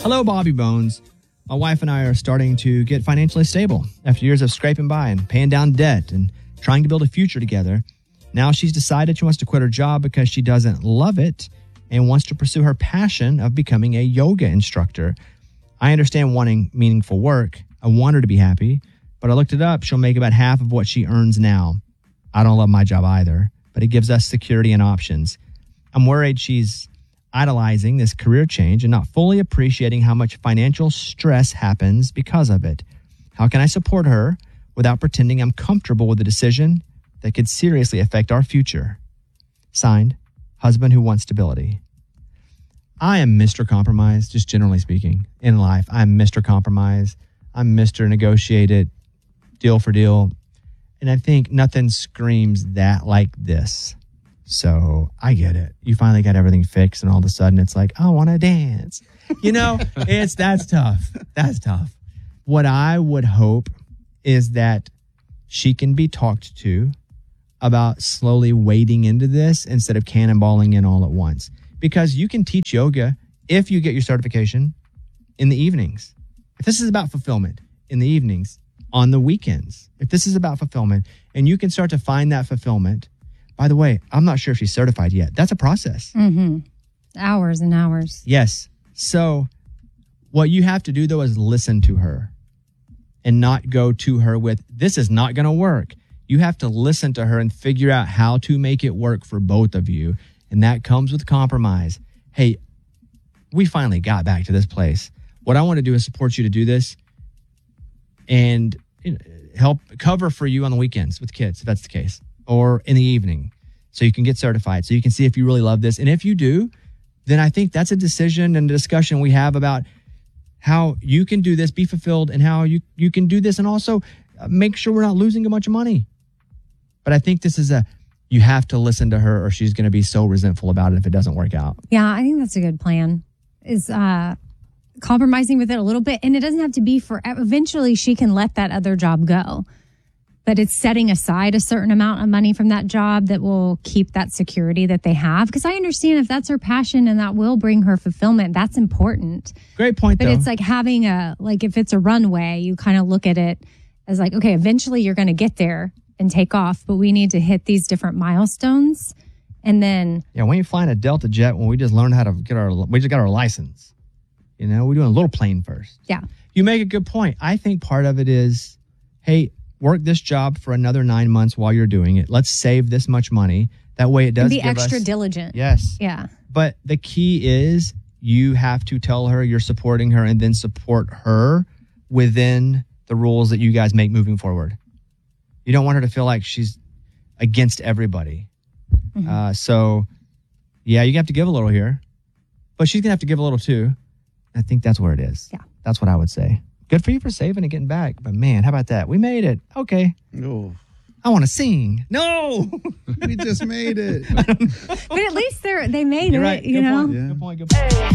Hello, Bobby Bones. My wife and I are starting to get financially stable after years of scraping by and paying down debt and trying to build a future together. Now she's decided she wants to quit her job because she doesn't love it and wants to pursue her passion of becoming a yoga instructor. I understand wanting meaningful work. I want her to be happy, but I looked it up. She'll make about half of what she earns now. I don't love my job either, but it gives us security and options. I'm worried she's idolizing this career change and not fully appreciating how much financial stress happens because of it. How can I support her without pretending I'm comfortable with a decision that could seriously affect our future? Signed, husband who wants stability. I am Mr. Compromise, just generally speaking, in life. I'm Mr. Compromise. I'm Mr. Negotiate it, deal for deal. And I think nothing screams that like this. So I get it. You finally got everything fixed and all of a sudden it's like, I want to dance. You know, that's tough. That's tough. What I would hope is that she can be talked to about slowly wading into this instead of cannonballing in all at once. Because you can teach yoga if you get your certification in the evenings. If this is about fulfillment in the evenings, on the weekends, if this is about fulfillment and you can start to find that fulfillment. By the way, I'm not sure if she's certified yet. That's a process. Mm-hmm. Hours and hours. Yes. So what you have to do, though, is listen to her and not go to her with, this is not going to work. You have to listen to her and figure out how to make it work for both of you. And that comes with compromise. Hey, we finally got back to this place. What I want to do is support you to do this and help cover for you on the weekends with kids, if that's the case, or in the evening, so you can get certified, so you can see if you really love this. And if you do, then I think that's a decision and a discussion we have about how you can do this, be fulfilled, and how you can do this, and also make sure we're not losing a bunch of money. But I think this is you have to listen to her or she's going to be so resentful about it if it doesn't work out. Yeah, I think that's a good plan, is compromising with it a little bit. And it doesn't have to be eventually she can let that other job go. But it's setting aside a certain amount of money from that job that will keep that security that they have. Because I understand if that's her passion and that will bring her fulfillment, that's important. Great point, but it's like having if it's a runway, you kind of look at it as like, okay, eventually you're going to get there and take off, but we need to hit these different milestones. And then... Yeah, we ain't flying a Delta jet when we just learned how to we just got our license. You know, we're doing a little plane first. Yeah. You make a good point. I think part of it is, hey, work this job for another 9 months while you're doing it. Let's save this much money. That way it does be extra diligent. Yes. Yeah. But the key is you have to tell her you're supporting her and then support her within the rules that you guys make moving forward. You don't want her to feel like she's against everybody. Mm-hmm. So, yeah, you have to give a little here. But she's going to have to give a little too. I think that's where it is. Yeah. That's what I would say. Good for you for saving and getting back. But man, how about that? We made it. Okay. Oh. I want to sing. No. We just made it. But at least they made You're it, right. you Good know? point. Yeah. Good point.